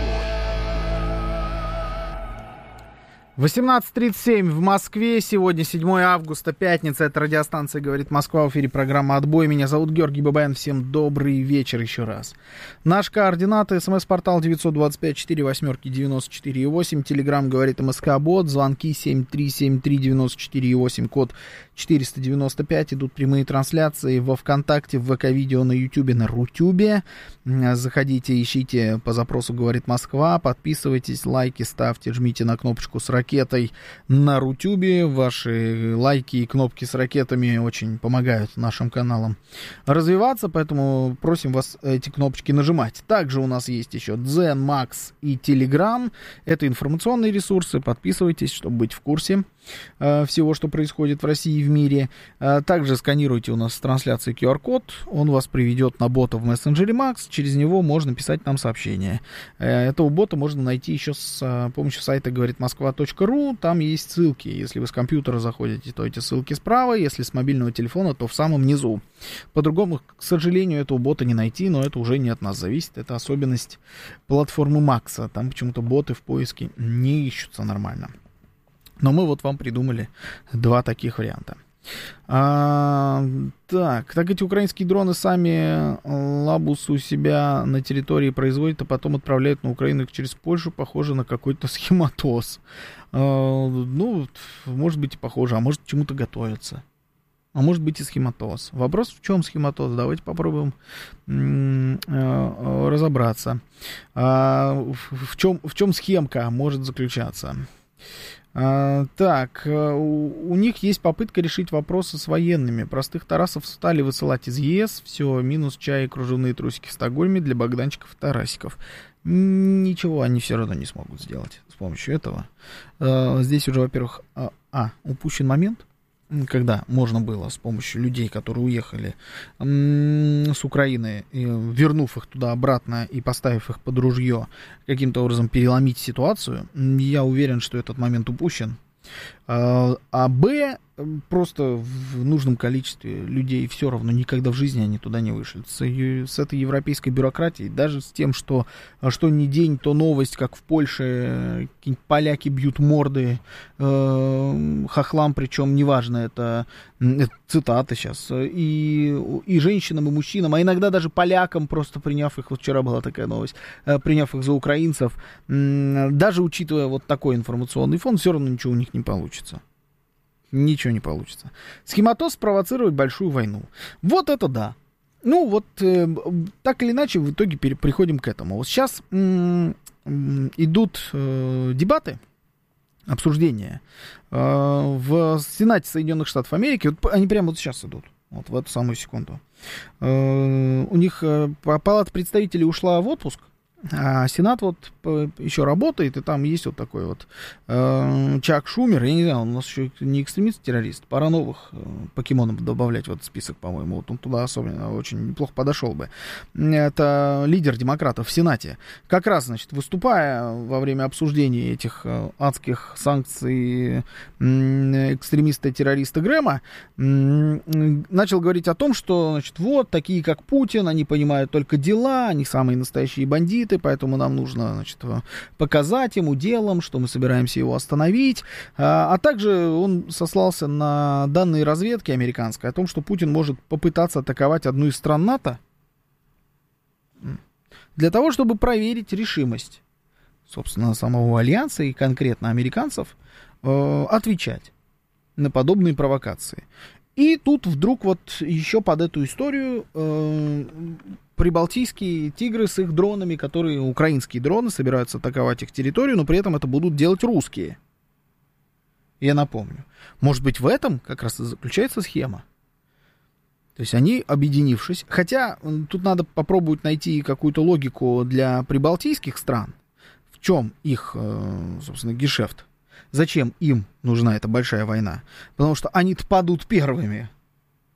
18:37 в Москве. Сегодня 7 августа, пятница. Это радиостанция «Говорит Москва». В эфире программа «Отбой». Меня зовут Георгий Бабаян. Всем добрый вечер еще раз. Наш координаты. СМС-портал 925-48-94-8. Телеграм «Говорит МСК-бот». Звонки 7373-94-8. Код 495. Идут прямые трансляции во ВКонтакте, в ВК-видео, на Ютубе, на Рутюбе. Заходите, ищите по запросу «Говорит Москва». Подписывайтесь, лайки ставьте, жмите на кнопочку с ракетой на Рутюбе. Ваши лайки и кнопки с ракетами очень помогают нашим каналам развиваться, поэтому просим вас эти кнопочки нажимать. Также у нас есть еще Дзен, Макс и Телеграм. Это информационные ресурсы. Подписывайтесь, чтобы быть в курсе всего, что происходит в России и в мире. Также сканируйте у нас в трансляции QR-код. Он вас приведет на бота в мессенджере Макс. Через него можно писать нам сообщения. Этого бота можно найти еще с помощью сайта говоритмосква.ру. Там есть ссылки. Если вы с компьютера заходите, то эти ссылки справа. Если с мобильного телефона, то в самом низу. По-другому, к сожалению, этого бота не найти, но это уже не от нас зависит. Это особенность платформы Макса. Там почему-то боты в поиске не ищутся нормально. Но мы вот вам придумали два таких варианта. Так эти украинские дроны сами лабус у себя на территории производят, а потом отправляют на Украину через Польшу. Похоже на какой-то схематоз. Ну, может быть и похоже, а может к чему-то готовятся. А может быть и схематоз. Вопрос, в чем схематоз? Давайте попробуем разобраться. В чем схемка может заключаться? Так, у них есть попытка решить вопросы с военными. Простых тарасов стали высылать из ЕС. Все, минус чай и кружевные трусики в Стокгольме для богданчиков и тарасиков. Ничего они все равно не смогут сделать с помощью этого. Здесь уже, во-первых, упущен момент, когда можно было с помощью людей, которые уехали с Украины, вернув их туда обратно и поставив их под ружье, каким-то образом переломить ситуацию. Я уверен, что этот момент упущен. А Б, просто в нужном количестве людей все равно никогда в жизни они туда не вышли. С этой европейской бюрократией, даже с тем, что ни день, то новость, как в Польше какие-нибудь поляки бьют морды хохлам, причем неважно, это цитата сейчас, и женщинам, и мужчинам, а иногда даже полякам, просто приняв их, вот вчера была такая новость, приняв их за украинцев, даже учитывая вот такой информационный фон, все равно ничего у них не получится. Ничего не получится. Схематоз спровоцировать большую войну. Вот это да. Ну вот, так или иначе, в итоге приходим к этому. Вот сейчас идут дебаты, обсуждения в Сенате Соединенных Штатов Америки. Вот они прямо вот сейчас идут. Вот в эту самую секунду. У них Палата представителей ушла в отпуск. А Сенат вот еще работает, и там есть вот такой вот Чак Шумер, я не знаю, он у нас еще не экстремист-террорист, пора новых покемонов добавлять в этот список, по-моему, вот он туда особенно очень неплохо подошел бы. Это лидер демократов в Сенате. Как раз, значит, выступая во время обсуждения этих адских санкций экстремиста-террориста Грэма, начал говорить о том, что, значит, вот такие, как Путин, они понимают только дела, они самые настоящие бандиты, поэтому нам нужно, значит, показать ему делом, что мы собираемся его остановить. А также он сослался на данные разведки американской о том, что Путин может попытаться атаковать одну из стран НАТО для того, чтобы проверить решимость, собственно, самого Альянса и конкретно американцев отвечать на подобные провокации. И тут вдруг вот еще под эту историю прибалтийские тигры с их дронами, которые, украинские дроны, собираются атаковать их территорию, но при этом это будут делать русские. Я напомню. Может быть, в этом как раз и заключается схема. То есть они, объединившись, хотя тут надо попробовать найти какую-то логику для прибалтийских стран, в чем их, собственно, гешефт. Зачем им нужна эта большая война? Потому что они-то падут первыми.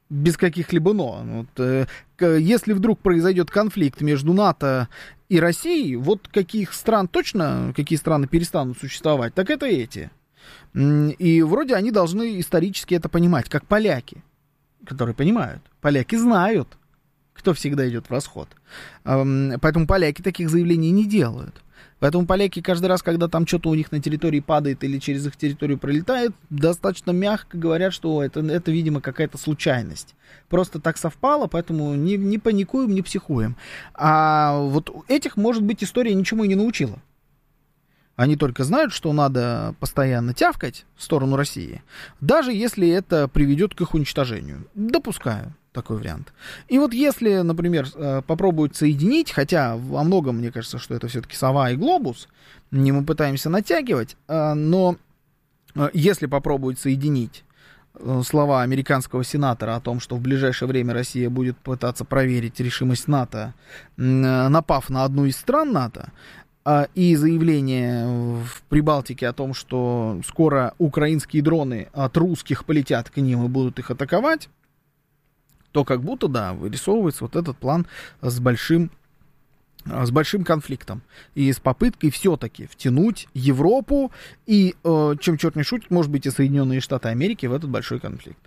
Без каких-либо «но». Вот, если вдруг произойдет конфликт между НАТО и Россией, вот какие страны перестанут существовать, так это эти. И вроде они должны исторически это понимать, как поляки, которые понимают. Поляки знают, кто всегда идет в расход. Поэтому поляки таких заявлений не делают. Поэтому поляки каждый раз, когда там что-то у них на территории падает или через их территорию пролетает, достаточно мягко говорят, что это видимо, какая-то случайность. Просто так совпало, поэтому не паникуем, не психуем. А вот этих, может быть, история ничему и не научила. Они только знают, что надо постоянно тявкать в сторону России, даже если это приведет к их уничтожению. Допускаю такой вариант. И вот если, например, попробуют соединить, хотя во многом, мне кажется, что это все-таки сова и глобус, не мы пытаемся натягивать, но если попробуют соединить слова американского сенатора о том, что в ближайшее время Россия будет пытаться проверить решимость НАТО, напав на одну из стран НАТО, и заявление в Прибалтике о том, что скоро украинские дроны от русских полетят к ним и будут их атаковать, то как будто, да, вырисовывается вот этот план с большим конфликтом и с попыткой все-таки втянуть Европу и, чем черт не шутит, может быть, и Соединенные Штаты Америки в этот большой конфликт.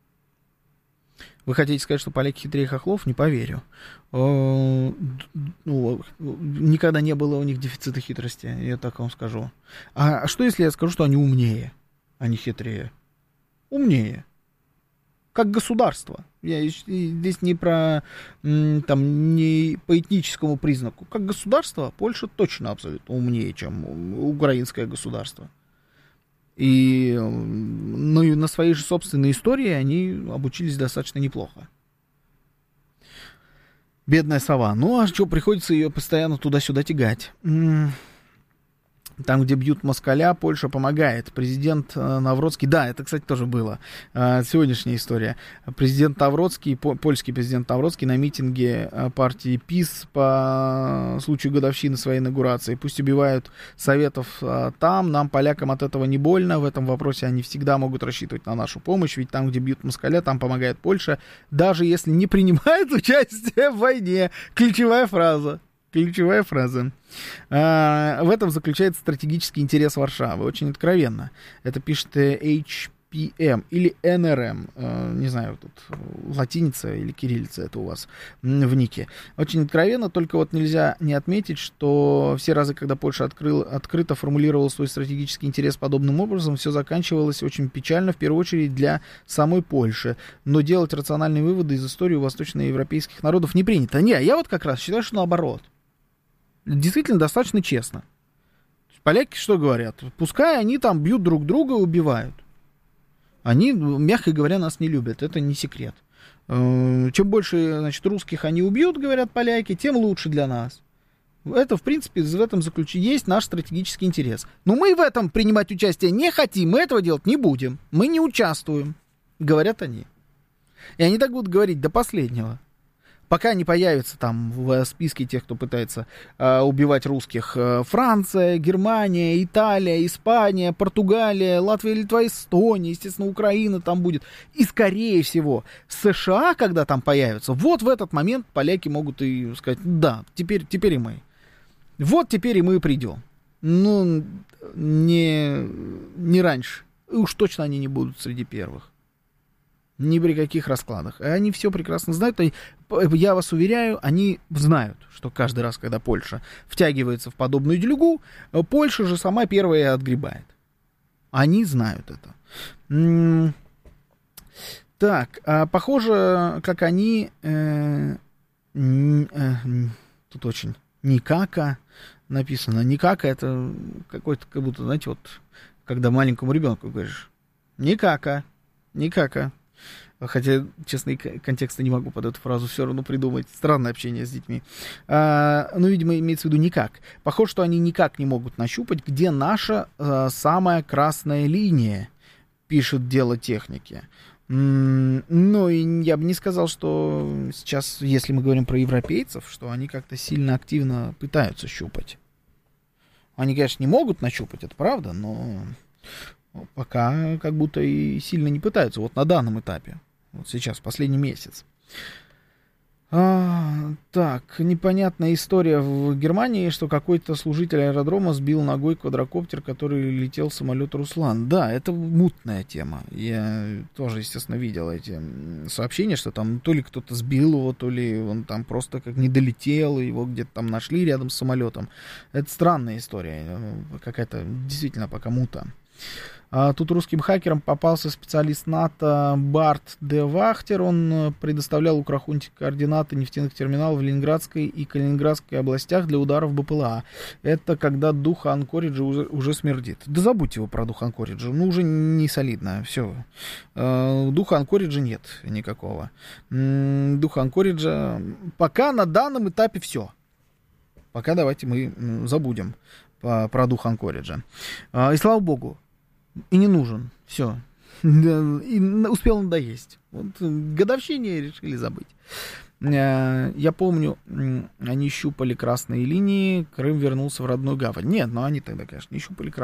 Вы хотите сказать, что поляки хитрее хохлов? Не поверю. Никогда не было у них дефицита хитрости, я так вам скажу. А что, если я скажу, что они умнее, а не хитрее? Умнее. Как государство. Я здесь не про, не по этническому признаку. Как государство Польша точно абсолютно умнее, чем украинское государство. И на своей же собственной истории они обучились достаточно неплохо. Бедная сова. Ну, а что, приходится ее постоянно туда-сюда тягать. Там, где бьют москаля, Польша помогает. Президент Навроцкий... Да, это, кстати, тоже было. Сегодняшняя история. Президент Навроцкий, польский президент Навроцкий на митинге партии ПиС по случаю годовщины своей инаугурации. Пусть убивают советов там, нам, полякам, от этого не больно. В этом вопросе они всегда могут рассчитывать на нашу помощь. Ведь там, где бьют москаля, там помогает Польша. Даже если не принимает участие в войне. Ключевая фраза. Ключевая фраза. В этом заключается стратегический интерес Варшавы. Очень откровенно. Это пишет HPM или NRM. Не знаю, тут латиница или кириллица это у вас в нике. Очень откровенно, только вот нельзя не отметить, что все разы, когда Польша открыто формулировала свой стратегический интерес подобным образом, все заканчивалось очень печально, в первую очередь для самой Польши. Но делать рациональные выводы из истории у восточноевропейских народов не принято. Не, я вот как раз считаю, что наоборот. Действительно достаточно честно. Поляки что говорят? Пускай они там бьют друг друга и убивают. Они, мягко говоря, нас не любят. Это не секрет. Чем больше, значит, русских они убьют, говорят поляки, тем лучше для нас. Это, в принципе, в этом есть наш стратегический интерес. Но мы в этом принимать участие не хотим, мы этого делать не будем. Мы не участвуем, говорят они. И они так будут говорить до последнего. Пока не появится там в списке тех, кто пытается убивать русских, Франция, Германия, Италия, Испания, Португалия, Латвия, Литва, Эстония, естественно, Украина там будет. И, скорее всего, США, когда там появятся, вот в этот момент поляки могут и сказать, да, теперь и мы. Вот теперь и мы придем. Ну, не раньше. И уж точно они не будут среди первых. Ни при каких раскладах. И они все прекрасно знают. Я вас уверяю, они знают, что каждый раз, когда Польша втягивается в подобную делюгу, Польша же сама первая отгребает. Они знают это. Так, похоже, как они... тут очень никака написано. Никака это какой-то, как будто, знаете, вот, когда маленькому ребенку говоришь, никака. Хотя, честно, контекста не могу под эту фразу все равно придумать. Странное общение с детьми. Ну, видимо, имеется в виду никак. Похоже, что они никак не могут нащупать, где наша самая красная линия, пишет дело техники. Ну, и я бы не сказал, что сейчас, если мы говорим про европейцев, что они как-то сильно активно пытаются щупать. Они, конечно, не могут нащупать, это правда, но пока как будто и сильно не пытаются, вот на данном этапе. Вот сейчас, последний месяц. Так, непонятная история в Германии, что какой-то служитель аэродрома сбил ногой квадрокоптер, который летел в самолет «Руслан». Да, это мутная тема. Я тоже, естественно, видел эти сообщения, что там то ли кто-то сбил его, то ли он там просто как не долетел, его где-то там нашли рядом с самолетом. Это странная история, какая-то действительно пока мута. Тут русским хакерам попался специалист НАТО Барт де Вахтер. Он предоставлял Укрхунте координаты нефтяных терминалов в Ленинградской и Калининградской областях для ударов БПЛА. Это когда дух Анкориджа уже смердит. Да забудьте его про дух Анкориджа. Ну, уже не солидно. Все. Духа Анкориджа нет никакого. Духа Анкориджа пока на данном этапе все. Пока давайте мы забудем про дух Анкориджа. И слава богу. И не нужен. Все. И успел надоесть. Вот годовщине решили забыть. Я помню, они щупали красные линии, Крым вернулся в родную гавань. Нет, но они тогда, конечно, не щупали красные